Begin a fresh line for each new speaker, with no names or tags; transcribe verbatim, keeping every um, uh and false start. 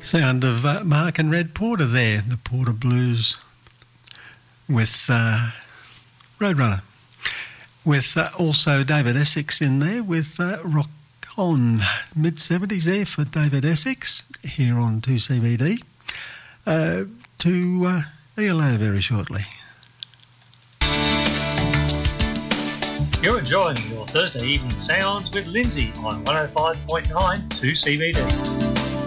Sound of uh, Mark and Red Porter there, the Porter Blues with uh, Roadrunner. With uh, also David Essex in there with uh, Rock On. mid seventies there for David Essex here on two C B D. Uh, to uh, E L O very shortly.
You're enjoying your Thursday evening sounds with Lindsay on one oh five point nine two C B D.